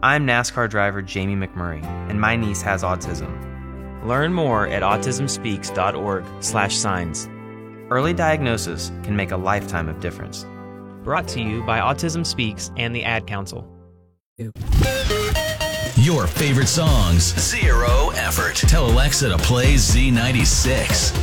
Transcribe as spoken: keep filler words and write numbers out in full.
I'm NASCAR driver Jamie McMurray, and my niece has autism. Learn more at autism speaks dot org slash signs. Early diagnosis can make a lifetime of difference. Brought to you by Autism Speaks and the Ad Council. Your favorite songs, zero effort. Tell Alexa to play Z ninety-six.